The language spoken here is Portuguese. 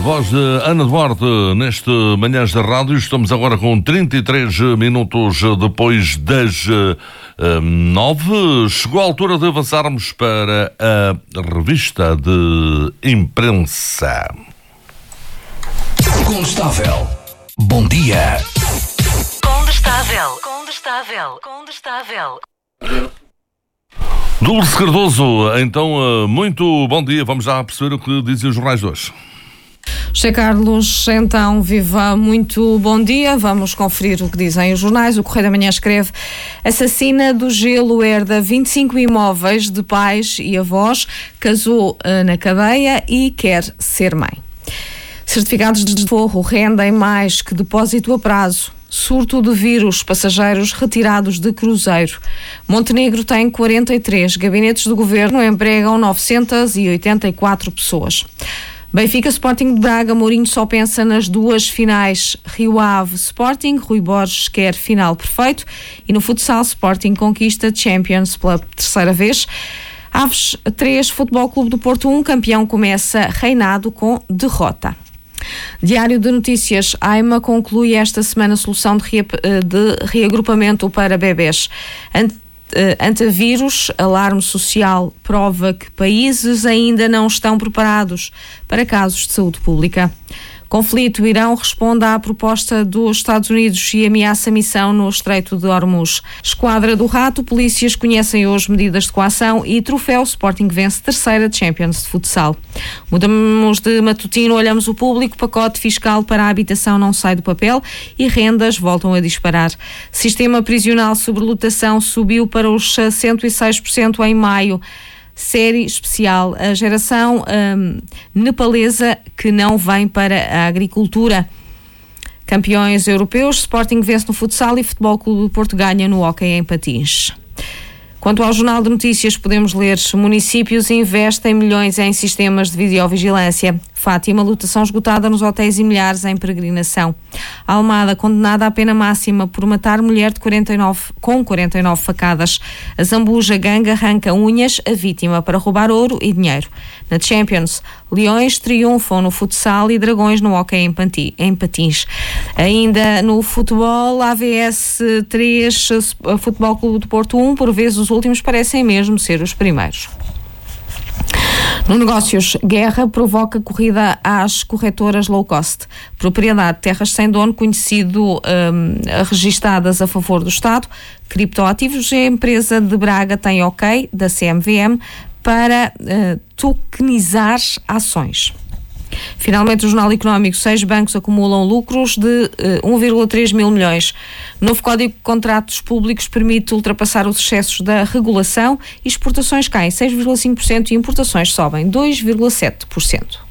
voz de Ana Duarte neste Manhãs da Rádio. Estamos agora com 33 minutos depois das 9. Chegou a altura de avançarmos para a revista de imprensa. Condestável. Bom dia. Condestável. Dulce Cardoso, então, muito bom dia. Vamos já perceber o que dizem os jornais de hoje. José Carlos, então, viva, muito bom dia. Vamos conferir o que dizem os jornais. O Correio da Manhã escreve: assassina do gelo herda 25 imóveis de pais e avós, casou na cadeia e quer ser mãe. Certificados de desforro rendem mais que depósito a prazo. Surto de vírus, passageiros retirados de cruzeiro. Montenegro tem 43 gabinetes de governo, empregam 984 pessoas. Benfica, Sporting de Braga, Mourinho só pensa nas duas finais. Rio Ave, Sporting, Rui Borges quer final perfeito. E no futsal, Sporting conquista Champions pela terceira vez. Aves 3, Futebol Clube do Porto 1, campeão começa reinado com derrota. Diário de Notícias, AIMA conclui esta semana solução de reagrupamento para bebés. Antavírus, alarme social, prova que países ainda não estão preparados para casos de saúde pública. Conflito, Irão responde à proposta dos Estados Unidos e ameaça missão no Estreito de Hormuz. Esquadra do Rato, polícias conhecem hoje medidas de coação e troféu Sporting vence terceira de Champions de futsal. Mudamos de matutino, olhamos o público, pacote fiscal para a habitação não sai do papel e rendas voltam a disparar. Sistema prisional sobre lotação subiu para os 106% em maio. Série especial, a geração nepalesa que não vem para a agricultura. Campeões europeus, Sporting vence no futsal e Futebol Clube do Porto ganha no hóquei em patins. Quanto ao Jornal de Notícias, podemos ler: municípios investem milhões em sistemas de videovigilância. Fátima, lotação esgotada nos hotéis e milhares em peregrinação. Almada, condenada à pena máxima por matar mulher com 49 facadas. A Zambuja, gangue arranca unhas a vítima para roubar ouro e dinheiro. Na Champions, Leões triunfam no futsal e Dragões no hóquei em patins. Ainda no futebol, AVS 3, Futebol Clube do Porto 1, por vezes os últimos parecem mesmo ser os primeiros. No Negócios, guerra provoca corrida às corretoras low cost. Propriedade, terras sem dono, conhecido registadas a favor do Estado. Criptoativos, a empresa de Braga tem ok da CMVM para tokenizar ações. Finalmente, o Jornal Económico, 6 bancos acumulam lucros de 1,3 mil milhões. Novo Código de Contratos Públicos permite ultrapassar os excessos da regulação e exportações caem 6,5% e importações sobem 2,7%.